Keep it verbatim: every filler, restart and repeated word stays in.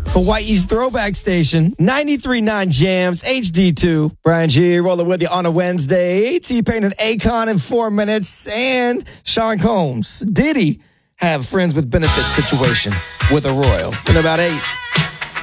Hawaii's throwback station, ninety-three point nine Jams, H D two. Brian G rolling with you on a Wednesday. T-Pain and Akon in four minutes. And Sean Combs. Did he have friends with benefits situation with a royal in about eight?